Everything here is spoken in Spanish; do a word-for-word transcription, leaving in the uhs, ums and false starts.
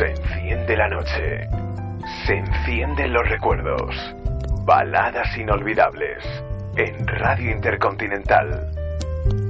Se enciende la noche. Se encienden los recuerdos. Baladas inolvidables. En Radio Intercontinental.